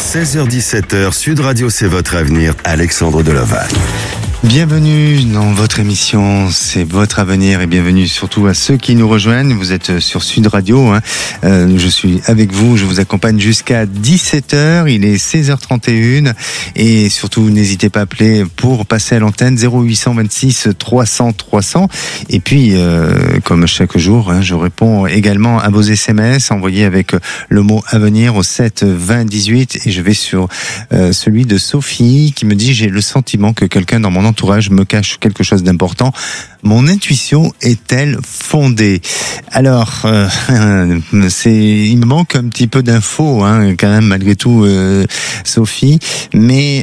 16h-17h, Sud Radio, c'est votre avenir. Alexandre Delovac. Bienvenue dans votre émission, c'est votre avenir, et bienvenue surtout à ceux qui nous rejoignent. Vous êtes sur Sud Radio, je suis avec vous, je vous accompagne jusqu'à 17h, il est 16h31, et surtout n'hésitez pas à appeler pour passer à l'antenne 0826 300 300. Et puis, comme chaque jour, je réponds également à vos SMS envoyés avec le mot avenir au 7 20 18, et je vais sur celui de Sophie qui me dit: j'ai le sentiment que quelqu'un dans mon entourage me cache quelque chose d'important. Mon intuition est-elle fondée? Alors, il me manque un petit peu d'infos, quand même, malgré tout, Sophie. Mais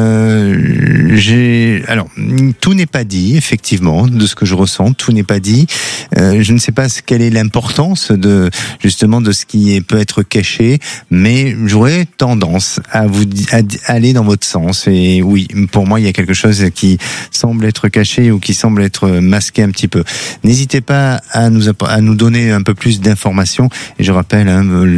alors, tout n'est pas dit, effectivement, de ce que je ressens. Tout n'est pas dit. Je ne sais pas quelle est l'importance justement de ce qui peut être caché, mais j'aurais tendance à aller dans votre sens. Et oui, pour moi, il y a quelque chose qui semble être caché ou qui semble être masqué un petit peu. N'hésitez pas à nous donner un peu plus d'informations. Et je rappelle,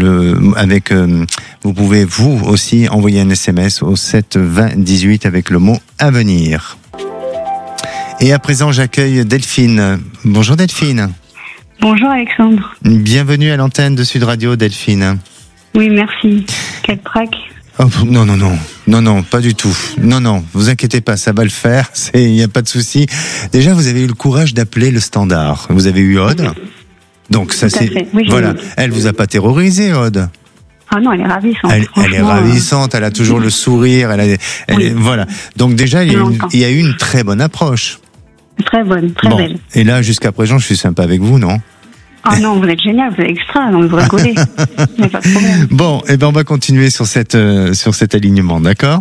vous pouvez vous aussi envoyer un SMS au 7 20 18 avec le mot avenir. Et à présent, j'accueille Delphine. Bonjour Delphine. Bonjour Alexandre. Bienvenue à l'antenne de Sud Radio, Delphine. Oui, merci. Quel trac. Oh, non, pas du tout. Non, vous inquiétez pas, ça va le faire. Il n'y a pas de souci. Déjà, vous avez eu le courage d'appeler le standard. Vous avez eu Aude. Donc ça, c'est voilà. Elle vous a pas terrorisé, Aude. Ah non, elle est ravissante. Elle est ravissante. Elle a toujours le sourire. Voilà. Donc déjà, il y a eu une très bonne approche. Très bonne, très belle. Et là, jusqu'à présent, je suis sympa avec vous, non? Ah non, vous êtes génial, vous êtes extra, donc vous rigolez. Il n'y a pas de problème. Bon, on va continuer sur cet alignement, d'accord?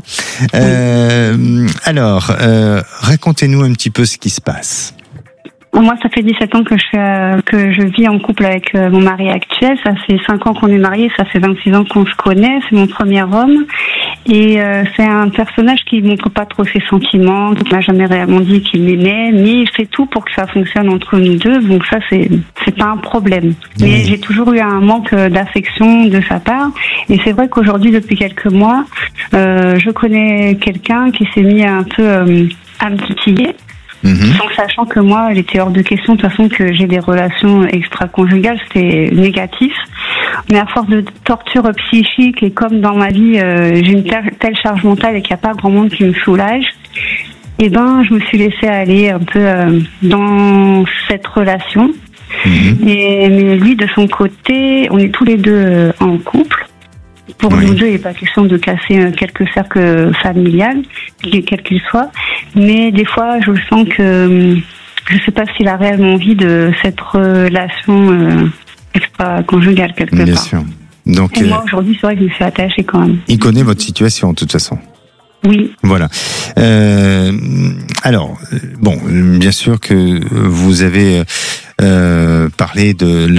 Alors, racontez-nous un petit peu ce qui se passe. Moi, ça fait 17 ans que je vis en couple avec mon mari actuel. Ça fait 5 ans qu'on est mariés, ça fait 26 ans qu'on se connaît. C'est mon premier homme. Et c'est un personnage qui ne montre pas trop ses sentiments, qui m'a jamais réellement dit qu'il m'aimait, mais il fait tout pour que ça fonctionne entre nous deux. Donc ça, c'est pas un problème. Mais j'ai toujours eu un manque d'affection de sa part. Et c'est vrai qu'aujourd'hui, depuis quelques mois, je connais quelqu'un qui s'est mis un peu à me titiller. Sans sachant que moi, il était hors de question de toute façon que j'ai des relations extra-conjugales, c'était négatif. Mais à force de torture psychique et comme dans ma vie, j'ai une telle charge mentale et qu'il n'y a pas grand monde qui me soulage, je me suis laissée aller un peu dans cette relation. Mais lui, de son côté, on est tous les deux en couple. Pour nous deux, il n'est pas question de casser quelques cercles familiales, quels qu'ils soient. Mais des fois, je sens que je ne sais pas s'il a réellement envie de cette relation extra-conjugale quelque part. Bien sûr. Donc, et moi, aujourd'hui, c'est vrai que je me suis attachée quand même. Il connaît votre situation, de toute façon. Oui. Voilà. Alors, bien sûr que vous avez parlé de